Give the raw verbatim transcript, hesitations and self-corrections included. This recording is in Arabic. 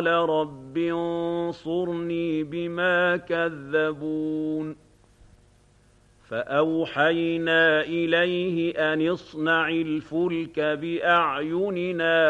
قَالَ رَبِّ انصُرْنِي بِمَا كَذَّبُونِ فَأَوْحَيْنَا إِلَيْهِ أَنِ اصْنَعِ الْفُلْكَ بِأَعْيُنِنَا